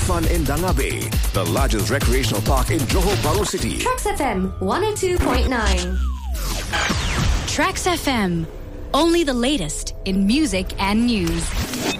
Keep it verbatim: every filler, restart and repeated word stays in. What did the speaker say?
fun in Danga Bay, the largest recreational park in Johor Bahru City. Trax F M one oh two point nine. Trax F M, only the latest in music and news.